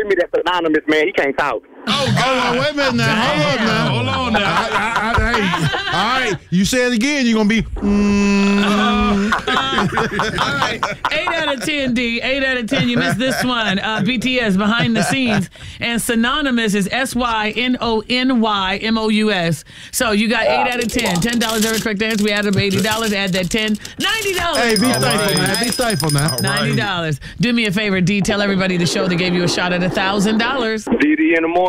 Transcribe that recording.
with me that's anonymous, man. He can't talk. Oh, God. Wait a minute now. Hold on now. Hey, all right. You say it again, you're going to be. All right. 8 out of 10, D. 8 out of 10. You missed this one. BTS, Behind the Scenes. And synonymous is SYNONYMOUS. So you got 8 out of 10. $10 every correct answer. We added up $80. Add that 10. $90. Hey, be thankful, man. Be thankful now. $90. Do me a favor, D. Tell everybody the show that gave you a shot at $1,000. DD in the morning.